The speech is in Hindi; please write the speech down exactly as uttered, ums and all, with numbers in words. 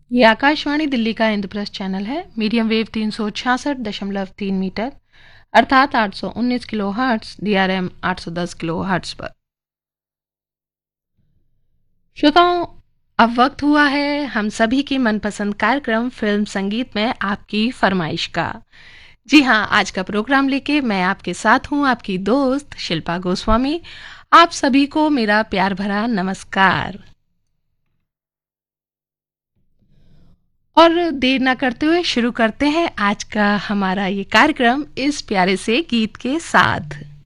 ये आकाशवाणी दिल्ली का इंद्रप्रस्थ चैनल है। मीडियम वेव तीन सौ छियासठ दशमलव तीन मीटर अर्थात आठ सौ उन्नीस kilo hertz, D R M आठ सौ दस किलो हर्ट्स पर। श्रोताओं, अब वक्त हुआ है हम सभी की मनपसंद कार्यक्रम फिल्म संगीत में आपकी फरमाइश का। जी हाँ, आज का प्रोग्राम लेके मैं आपके साथ हूँ, आपकी दोस्त शिल्पा गोस्वामी। आप सभी को मेरा प्यार भरा नमस्कार। और देर ना करते हुए शुरू करते हैं आज का हमारा ये कार्यक्रम इस प्यारे से गीत के साथ।